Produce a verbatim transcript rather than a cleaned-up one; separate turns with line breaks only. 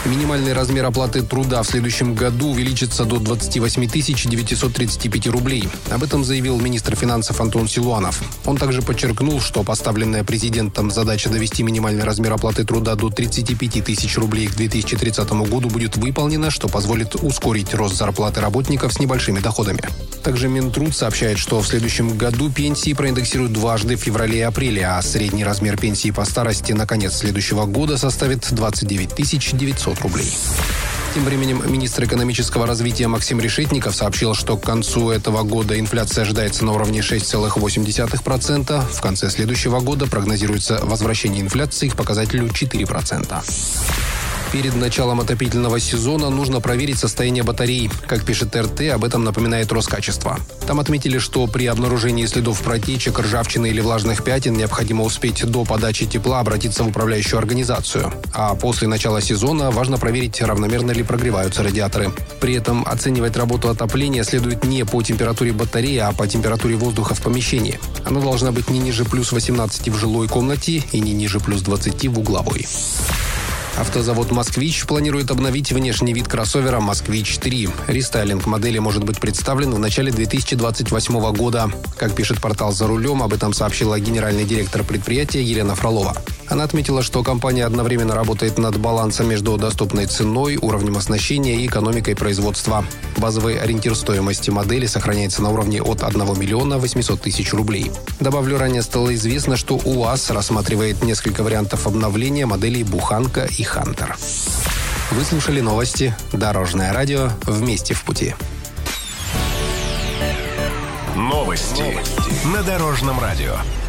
Минимальный размер оплаты труда в следующем году увеличится до двадцати восьми тысяч девятисот тридцати пяти рублей. Об этом заявил министр финансов Антон Силуанов. Он также подчеркнул, что поставленная президентом задача довести минимальный размер оплаты труда до тридцати пяти тысяч рублей к две тысячи тридцатому году будет выполнена, что позволит ускорить рост зарплаты работников с небольшими доходами. Также Минтруд сообщает, что в следующем году пенсии проиндексируют дважды в феврале и апреле, а средний размер пенсии по старости на конец следующего года составит двадцать девять тысяч девятьсот рублей. Тем временем министр экономического развития Максим Решетников сообщил, что к концу этого года инфляция ожидается на уровне шесть целых восемь десятых процента. В конце следующего года прогнозируется возвращение инфляции к показателю четыре процента. Перед началом отопительного сезона нужно проверить состояние батарей. Как пишет эр тэ, об этом напоминает Роскачество. Там отметили, что при обнаружении следов протечек, ржавчины или влажных пятен необходимо успеть до подачи тепла обратиться в управляющую организацию. А после начала сезона важно проверить, равномерно ли прогреваются радиаторы. При этом оценивать работу отопления следует не по температуре батареи, а по температуре воздуха в помещении. Она должна быть не ниже плюс восемнадцати в жилой комнате и не ниже плюс двадцати в угловой. Автозавод «Москвич» планирует обновить внешний вид кроссовера «Москвич три». Рестайлинг модели может быть представлен в начале две тысячи двадцать восьмого года. Как пишет портал «За рулем», об этом сообщила генеральный директор предприятия Елена Фролова. Она отметила, что компания одновременно работает над балансом между доступной ценой, уровнем оснащения и экономикой производства. Базовый ориентир стоимости модели сохраняется на уровне от одного миллиона восьмисот тысяч рублей. Добавлю, ранее стало известно, что УАЗ рассматривает несколько вариантов обновления моделей «Буханка» и «Хантер». Вы слушали новости «Дорожное радио». Вместе в пути.
Новости на Дорожном радио.